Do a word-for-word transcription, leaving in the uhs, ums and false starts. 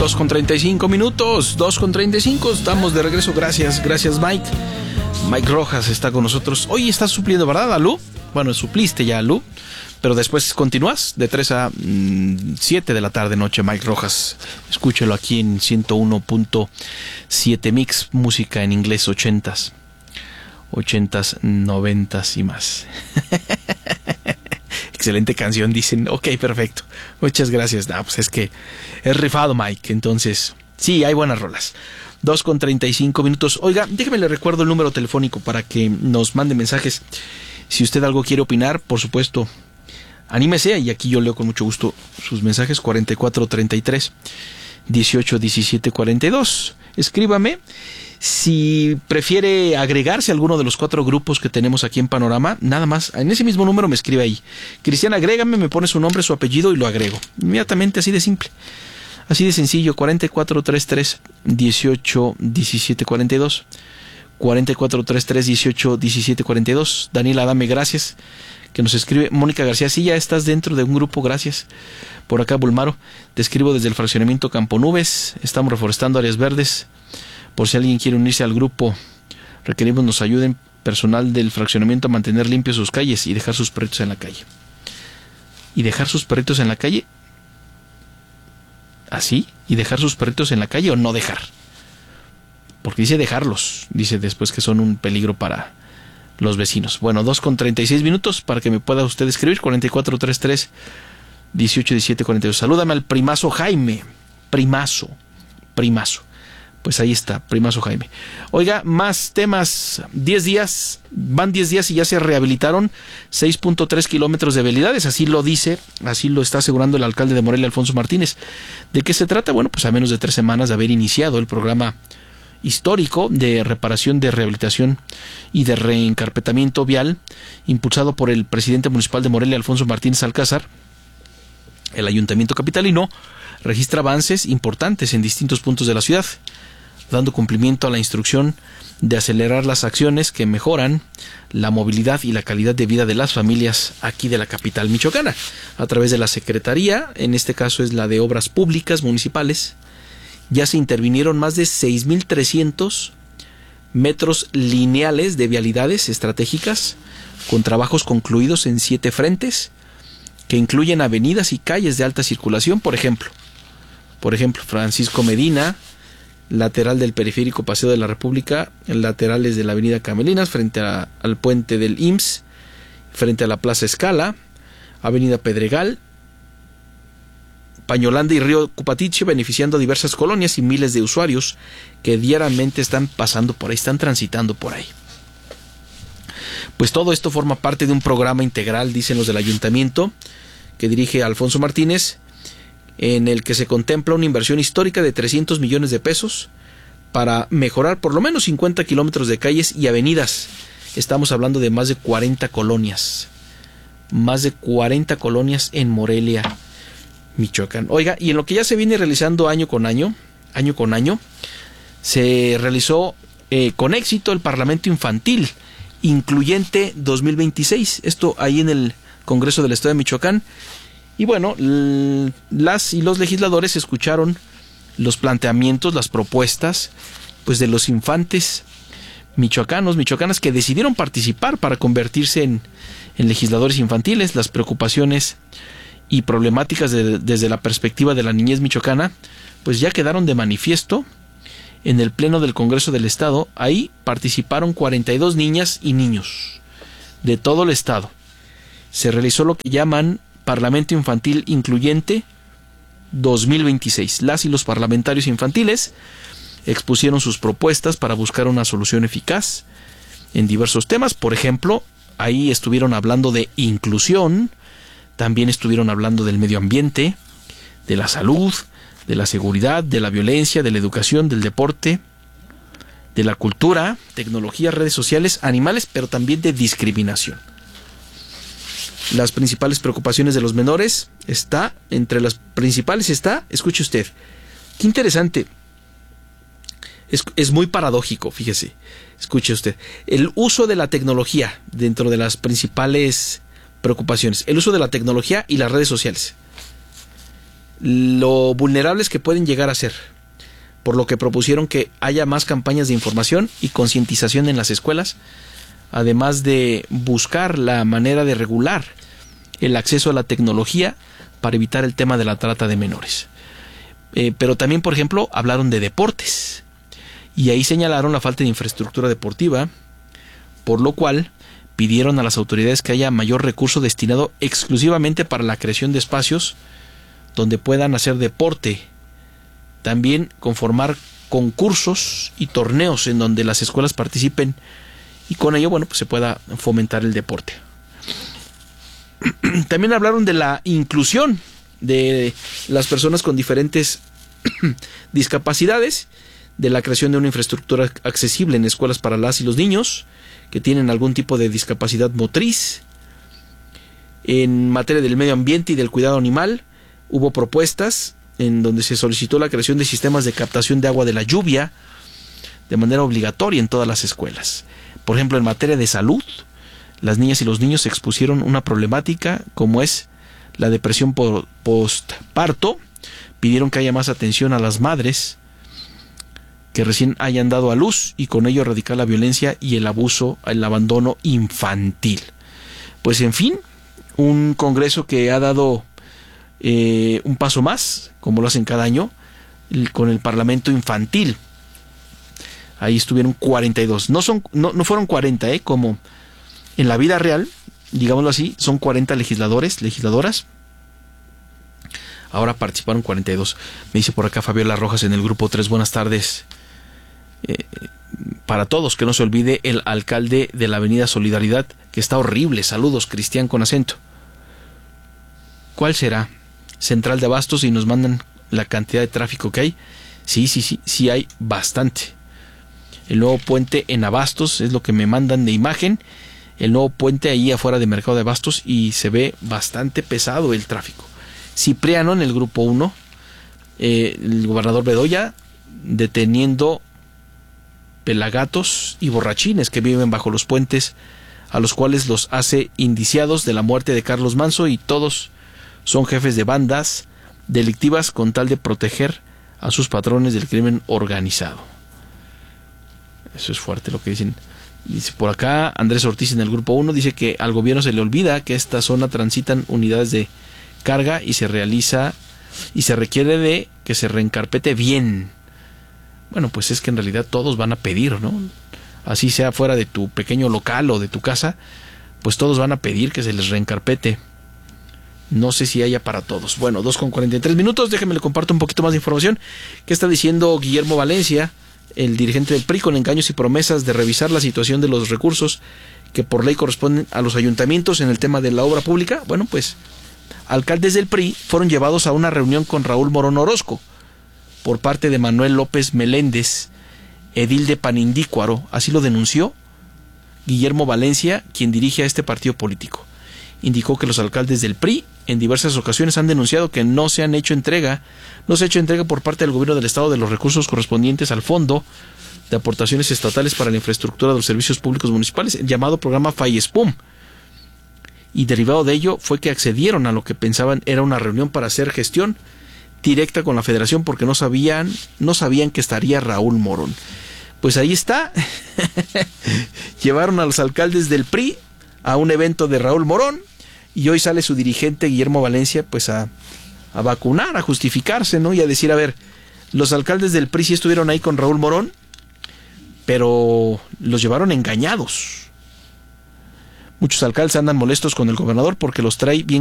dos con treinta y cinco minutos, dos con treinta y cinco, estamos de regreso. Gracias, gracias Mike. Mike Rojas está con nosotros. Hoy estás supliendo, ¿verdad, a Lu? Bueno, supliste ya a Lu, pero después continúas de tres a siete de la tarde noche, Mike Rojas. Escúchelo aquí en ciento uno punto siete Mix, música en inglés, ochentas, ochentas, noventas y más. Excelente canción, dicen. Ok, perfecto. Muchas gracias. No, pues es que es rifado, Mike. Entonces, sí, hay buenas rolas. dos con treinta y cinco minutos. Oiga, déjeme le recuerdo el número telefónico para que nos mande mensajes. Si usted algo quiere opinar, por supuesto, anímese. Y aquí yo leo con mucho gusto sus mensajes. cuarenta y cuatro treinta y tres, dieciocho diecisiete cuarenta y dos. Escríbame. Si prefiere agregarse a alguno de los cuatro grupos que tenemos aquí en Panorama, nada más, en ese mismo número me escribe ahí. Cristian, agrégame, me pone su nombre, su apellido y lo agrego. Inmediatamente, así de simple. Así de sencillo, cuarenta y cuatro treinta y tres, dieciocho diecisiete cuarenta y dos. cuarenta y cuatro treinta y tres, dieciocho diecisiete cuarenta y dos. Daniela, dame gracias. Que nos escribe Mónica García, sí, ya estás dentro de un grupo, gracias. Por acá, Bulmaro, te escribo desde el fraccionamiento Campo Nubes. Estamos reforestando áreas verdes. Por si alguien quiere unirse al grupo, requerimos nos ayuden personal del fraccionamiento a mantener limpios sus calles y dejar sus perritos en la calle. ¿Y dejar sus perritos en la calle? ¿Así? ¿Y dejar sus perritos en la calle o no dejar? Porque dice dejarlos, dice después que son un peligro para los vecinos. Bueno, dos con treinta y seis minutos para que me pueda usted escribir, cuarenta y cuatro treinta y tres, dieciocho diecisiete cuarenta y dos. Salúdame al primazo Jaime, primazo, primazo. Pues ahí está, primazo Jaime. Oiga, más temas. diez días, van diez días y ya se rehabilitaron seis punto tres kilómetros de vialidades. Así lo dice, así lo está asegurando el alcalde de Morelia, Alfonso Martínez. ¿De qué se trata? Bueno, pues a menos de tres semanas de haber iniciado el programa histórico de reparación, de rehabilitación y de reencarpetamiento vial, impulsado por el presidente municipal de Morelia, Alfonso Martínez Alcázar, el ayuntamiento capitalino registra avances importantes en distintos puntos de la ciudad, dando cumplimiento a la instrucción de acelerar las acciones que mejoran la movilidad y la calidad de vida de las familias aquí de la capital michoacana, a través de la Secretaría, en este caso es la de Obras Públicas Municipales. Ya se intervinieron más de seis mil trescientos metros lineales de vialidades estratégicas, con trabajos concluidos en siete frentes, que incluyen avenidas y calles de alta circulación, por ejemplo, por ejemplo, Francisco Medina, lateral del periférico Paseo de la República, laterales de la avenida Camelinas, frente a, al puente del I M S S, frente a la Plaza Escala, avenida Pedregal, Pañolanda y Río Cupatiche, beneficiando a diversas colonias y miles de usuarios que diariamente están pasando por ahí, están transitando por ahí. Pues todo esto forma parte de un programa integral, dicen los del ayuntamiento, que dirige Alfonso Martínez, en el que se contempla una inversión histórica de trescientos millones de pesos para mejorar por lo menos cincuenta kilómetros de calles y avenidas. Estamos hablando de más de cuarenta colonias, más de cuarenta colonias en Morelia, Michoacán. Oiga, y en lo que ya se viene realizando año con año, año con año, se realizó eh, con éxito el Parlamento Infantil Incluyente dos mil veintiséis, esto ahí en el Congreso del Estado de Michoacán. Y bueno, las y los legisladores escucharon los planteamientos, las propuestas, pues de los infantes michoacanos, michoacanas que decidieron participar para convertirse en, en legisladores infantiles. Las preocupaciones y problemáticas de, desde la perspectiva de la niñez michoacana, pues ya quedaron de manifiesto en el Pleno del Congreso del Estado. Ahí participaron cuarenta y dos niñas y niños de todo el Estado. Se realizó lo que llaman Parlamento Infantil Incluyente dos mil veintiséis. Las y los parlamentarios infantiles expusieron sus propuestas para buscar una solución eficaz en diversos temas. Por ejemplo, ahí estuvieron hablando de inclusión, también estuvieron hablando del medio ambiente, de la salud, de la seguridad, de la violencia, de la educación, del deporte, de la cultura, tecnología, redes sociales, animales, pero también de discriminación. Las principales preocupaciones de los menores está, entre las principales está, escuche usted, qué interesante, es, es muy paradójico, fíjese, escuche usted, el uso de la tecnología dentro de las principales preocupaciones, el uso de la tecnología y las redes sociales. lo vulnerables que pueden llegar a ser, por lo que propusieron que haya más campañas de información y concientización en las escuelas, además de buscar la manera de regular el acceso a la tecnología para evitar el tema de la trata de menores. Eh, pero también, por ejemplo, hablaron de deportes, y ahí señalaron la falta de infraestructura deportiva, por lo cual pidieron a las autoridades que haya mayor recurso destinado exclusivamente para la creación de espacios donde puedan hacer deporte. También conformar concursos y torneos en donde las escuelas participen, y con ello, bueno, pues se pueda fomentar el deporte. También hablaron de la inclusión de las personas con diferentes discapacidades, de la creación de una infraestructura accesible en escuelas para las y los niños que tienen algún tipo de discapacidad motriz. En materia del medio ambiente y del cuidado animal, hubo propuestas en donde se solicitó la creación de sistemas de captación de agua de la lluvia de manera obligatoria en todas las escuelas. Por ejemplo, en materia de salud, las niñas y los niños expusieron una problemática como es la depresión postparto. Pidieron que haya más atención a las madres que recién hayan dado a luz, y con ello erradicar la violencia y el abuso, el abandono infantil. Pues en fin, un congreso que ha dado eh, un paso más, como lo hacen cada año, el, con el Parlamento Infantil. Ahí estuvieron cuarenta y dos. No, son, no, no fueron cuarenta, ¿eh? Como en la vida real, digámoslo así, son cuarenta legisladores, legisladoras. Ahora participaron cuarenta y dos. Me dice por acá Fabiola Rojas en el grupo tres, buenas tardes. Eh, para todos, que no se olvide el alcalde de la avenida Solidaridad, que está horrible. Saludos, Cristian con acento. ¿Cuál será? Central de Abastos, y nos mandan la cantidad de tráfico que hay. Sí, sí, sí, sí hay bastante. El nuevo puente en Abastos es lo que me mandan de imagen. El nuevo puente ahí afuera de Mercado de Abastos, y se ve bastante pesado el tráfico. Cipriano en el grupo uno, eh, el gobernador Bedoya deteniendo pelagatos y borrachines que viven bajo los puentes, a los cuales los hace indiciados de la muerte de Carlos Manso, y todos son jefes de bandas delictivas con tal de proteger a sus patrones del crimen organizado. Eso es fuerte lo que dicen. Dice por acá Andrés Ortiz en el grupo uno, dice que al gobierno se le olvida que esta zona transitan unidades de carga y se realiza y se requiere de que se reencarpete bien. Bueno, pues es que en realidad todos van a pedir, ¿no? Así sea fuera de tu pequeño local o de tu casa, pues todos van a pedir que se les reencarpete. No sé si haya para todos. Bueno, dos con cuarenta y tres minutos, déjenme le comparto un poquito más de información. ¿Qué está diciendo Guillermo Valencia, el dirigente del P R I, con engaños y promesas de revisar la situación de los recursos que por ley corresponden a los ayuntamientos en el tema de la obra pública? Bueno, pues alcaldes del P R I fueron llevados a una reunión con Raúl Morón Orozco por parte de Manuel López Meléndez, edil de Panindícuaro. Así lo denunció Guillermo Valencia, quien dirige a este partido político. Indicó que los alcaldes del P R I en diversas ocasiones han denunciado que no se han hecho entrega, no se ha hecho entrega por parte del gobierno del estado de los recursos correspondientes al Fondo de Aportaciones Estatales para la Infraestructura de los Servicios Públicos Municipales, el llamado programa FAIESPUM. Y derivado de ello fue que accedieron a lo que pensaban era una reunión para hacer gestión directa con la federación, porque no sabían, no sabían que estaría Raúl Morón. Pues ahí está. Llevaron a los alcaldes del P R I a un evento de Raúl Morón, y hoy sale su dirigente Guillermo Valencia pues a, a vacunar, a justificarse, ¿no? Y a decir, a ver, los alcaldes del P R I sí estuvieron ahí con Raúl Morón, pero los llevaron engañados. Muchos alcaldes andan molestos con el gobernador porque los trae bien